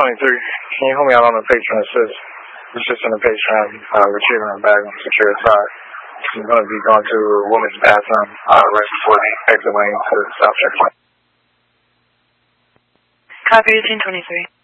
23. Can you help me out on the patron assist? It's just in the patron retrieving her bag on the secure side. She's going to be going to a woman's bathroom right before the exit lane to the south checkpoint. Copy 1823.